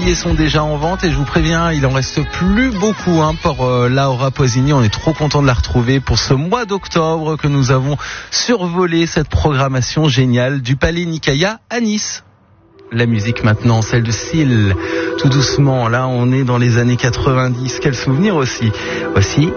billets sont déjà en vente et je vous préviens, il en reste plus beaucoup pour Laura Pausini. On est trop content de la retrouver pour ce mois d'octobre que nous avons survolé cette programmation géniale du Palais Nicaïa à Nice. La musique maintenant, celle de Seal, tout doucement. Là, on est dans les années 90. Quel souvenir aussi. Voici